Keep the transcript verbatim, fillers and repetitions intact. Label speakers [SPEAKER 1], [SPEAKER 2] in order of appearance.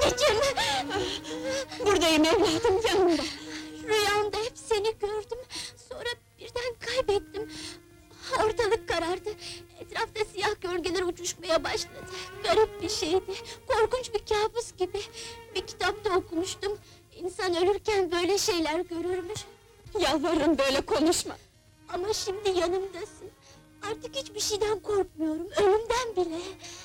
[SPEAKER 1] Anneciğim!
[SPEAKER 2] Buradayım evladım, yanımda.
[SPEAKER 1] Rüyamda hep seni gördüm, sonra birden kaybettim. Ortalık karardı, etrafta siyah gölgeler uçuşmaya başladı. Garip bir şeydi, korkunç bir kabus gibi. Bir kitapta okumuştum, İnsan ölürken böyle şeyler görürmüş.
[SPEAKER 2] Yalvarırım böyle konuşma.
[SPEAKER 1] Ama şimdi yanımdasın. Artık hiçbir şeyden korkmuyorum, ölümden bile.